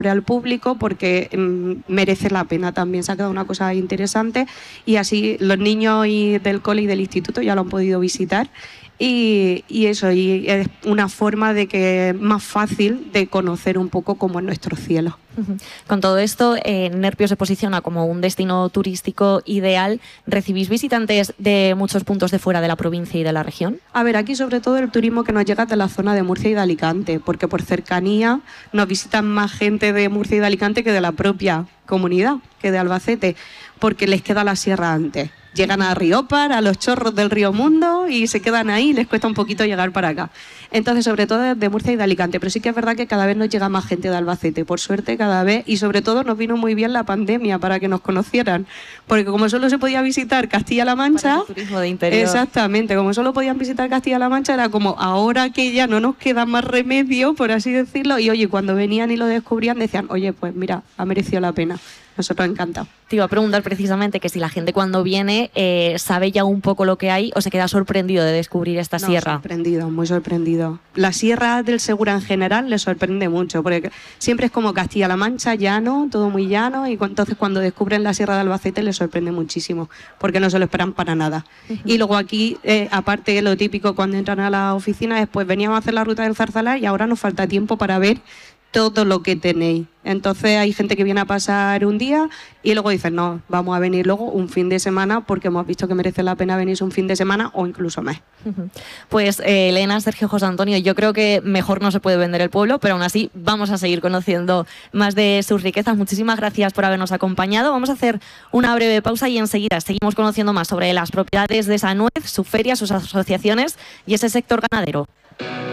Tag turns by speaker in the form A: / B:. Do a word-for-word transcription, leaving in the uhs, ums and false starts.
A: al público porque mmm, merece la pena también, se ha quedado una cosa interesante y así los niños y del cole y del instituto ya lo han podido visitar y, y eso, y es una forma de que es más fácil de conocer un poco cómo es nuestro cielo.
B: Con todo esto, eh, Nerpio se posiciona como un destino turístico ideal. ¿Recibís visitantes de muchos puntos de fuera de la provincia y de la región?
A: A ver, aquí sobre todo el turismo que nos llega de la zona de Murcia y de Alicante, porque por cercanía nos visitan más gente de Murcia y de Alicante que de la propia comunidad, que de Albacete, porque les queda la sierra antes. Llegan a Riópar, a los chorros del río Mundo y se quedan ahí y les cuesta un poquito llegar para acá. Entonces, sobre todo de Murcia y de Alicante, pero sí que es verdad que cada vez nos llega más gente de Albacete, por suerte cada vez, y sobre todo nos vino muy bien la pandemia para que nos conocieran, porque como solo se podía visitar Castilla-La Mancha,
B: turismo de interior.
A: Exactamente, como solo podían visitar Castilla-La Mancha, era como ahora que ya no nos queda más remedio, por así decirlo, y oye, cuando venían y lo descubrían decían, oye, pues mira, ha merecido la pena. Nosotros encantado.
B: Te iba a preguntar precisamente que si la gente cuando viene eh, sabe ya un poco lo que hay o se queda sorprendido de descubrir esta
A: no,
B: sierra.
A: Sorprendido, muy sorprendido. La sierra del Segura en general le sorprende mucho, porque siempre es como Castilla-La Mancha, llano, todo muy llano, y entonces cuando descubren la sierra de Albacete les sorprende muchísimo, porque no se lo esperan para nada. Uh-huh. Y luego aquí, eh, aparte lo típico cuando entran a la oficina, después veníamos a hacer la ruta del Zarzalar y ahora nos falta tiempo para ver todo lo que tenéis. Entonces hay gente que viene a pasar un día y luego dicen, no, vamos a venir luego un fin de semana porque hemos visto que merece la pena venir un fin de semana o incluso más.
B: Pues eh, Elena, Sergio, José Antonio, yo creo que mejor no se puede vender el pueblo, pero aún así vamos a seguir conociendo más de sus riquezas. Muchísimas gracias por habernos acompañado. Vamos a hacer una breve pausa y enseguida seguimos conociendo más sobre las propiedades de esa nuez, su feria, sus asociaciones y ese sector ganadero.